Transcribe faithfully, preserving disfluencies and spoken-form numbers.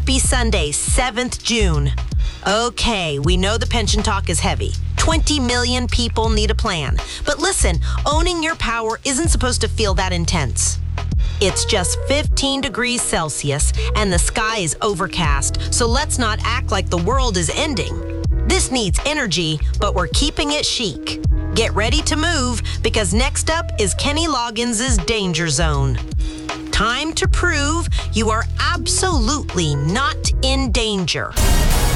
Happy Sunday, seventh of June. Okay, we know the pension talk is heavy. twenty million people need a plan. But listen, owning your power isn't supposed to feel that intense. It's just fifteen degrees Celsius and the sky is overcast, so let's not act like the world is ending. This needs energy, but we're keeping it chic. Get ready to move, because next up is Kenny Loggins' Danger Zone. Time to prove you are absolutely not in danger.